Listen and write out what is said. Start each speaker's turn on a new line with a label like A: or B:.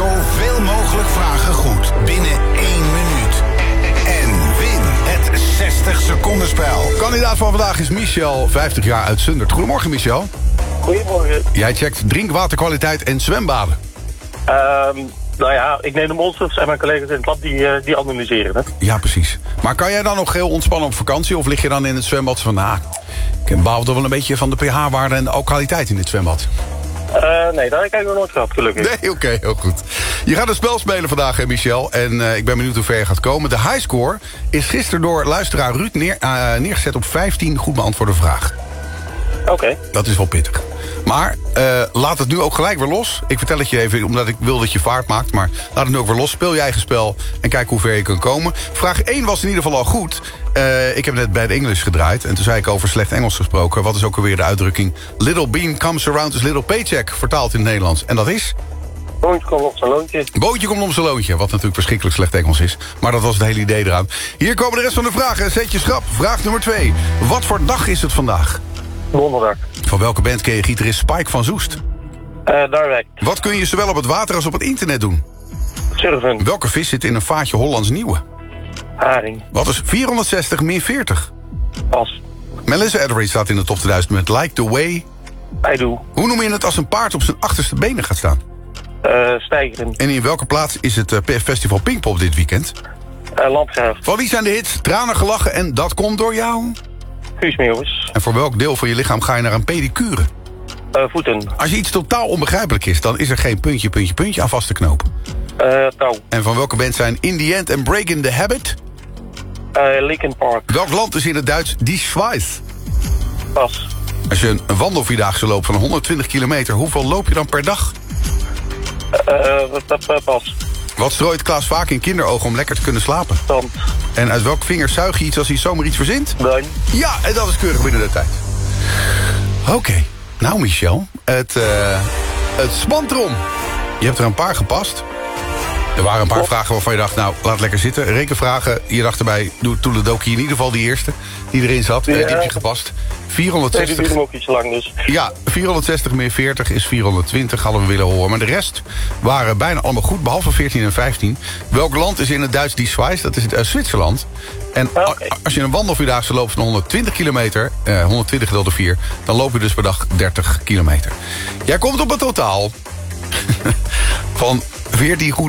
A: zoveel mogelijk vragen goed binnen 1 minuut. En win het 60 seconden spel.
B: Kandidaat van vandaag is Michel, 50 jaar uit Zundert. Goedemorgen, Michel.
C: Goedemorgen.
B: Jij checkt drinkwaterkwaliteit en zwembaden.
C: Nou ja, ik neem de monsters en mijn collega's in het lab die analyseren het.
B: Ja, precies. Maar kan jij dan nog heel ontspannen op vakantie? Of lig je dan in het zwembad van... ik baal toch wel een beetje van de pH-waarde en de alkaliteit in dit zwembad?
C: Nee, daar heb ik nog nooit gehad, gelukkig.
B: Nee, oké, heel goed. Je gaat een spel spelen vandaag, hè, Michel. En ik ben benieuwd hoe ver je gaat komen. De highscore is gisteren door luisteraar Ruud neergezet op 15 goed beantwoorde vragen.
C: Oké.
B: Dat is wel pittig. Maar laat het nu ook gelijk weer los. Ik vertel het je even, omdat ik wil dat je vaart maakt. Maar laat het nu ook weer los. Speel je eigen spel en kijk hoe ver je kunt komen. Vraag 1 was in ieder geval al goed. Ik heb net bij de English gedraaid. En toen zei ik over slecht Engels gesproken. Wat is ook alweer de uitdrukking? Little bean comes around as little paycheck. Vertaald in het Nederlands. En dat is?
C: Boontje komt op zijn loontje.
B: Bootje komt om zijn loontje. Wat natuurlijk verschrikkelijk slecht Engels is. Maar dat was het hele idee eraan. Hier komen de rest van de vragen. Zet je schrap. Vraag nummer 2. Wat voor dag is het vandaag?
C: Donderdag.
B: Van welke band ken je gitarist Spike van Zoest?
C: Direct.
B: Wat kun je zowel op het water als op het internet doen?
C: Surfen.
B: Welke vis zit in een vaatje Hollands Nieuwe?
C: Haring.
B: Wat is 460 min 40?
C: Pas.
B: Melissa Etheridge staat in de top 2000 met Like the Way.
C: I do.
B: Hoe noem je het als een paard op zijn achterste benen gaat staan?
C: Stijgeren.
B: En in welke plaats is het festival Pinkpop dit weekend?
C: Landgraaf.
B: Van wie zijn de hits Tranen gelachen en Dat komt door jou?
C: Guus Meeuwis.
B: En voor welk deel van je lichaam ga je naar een pedicure?
C: Voeten.
B: Als je iets totaal onbegrijpelijk is, dan is er geen puntje aan vast te knopen.
C: Touw.
B: En van welke band zijn In the End en Breaking the Habit?
C: Linkin Park.
B: Welk land is in het Duits Die Schweiz?
C: Pas.
B: Als je een wandelvierdaagse loopt van 120 kilometer... hoeveel loop je dan per dag?
C: Pas.
B: Wat strooit Klaas vaak in kinderogen om lekker te kunnen slapen?
C: Tand.
B: En uit welk vinger zuig je iets als hij zomaar iets verzint?
C: Duim.
B: Ja, en dat is keurig binnen de tijd. Oké. Nou, Michel, het spant erom. Je hebt er een paar gepast. Er waren een paar vragen waarvan je dacht, nou, laat lekker zitten. Rekenvragen, je dacht erbij, doe Toeledoki in ieder geval die eerste die erin zat. Die heb je gepast. 460.
C: Nee, die duurt ook iets lang dus.
B: Ja, 460 meer 40 is 420, hadden we willen horen. Maar de rest waren bijna allemaal goed, behalve 14 en 15. Welk land is in het Duits die Schweiz? Dat is het Zwitserland. En als je een wandelvierdaagse loopt van 120 kilometer, 120 gedeeld door 4... dan loop je dus per dag 30 kilometer. Jij komt op een totaal van 14 goed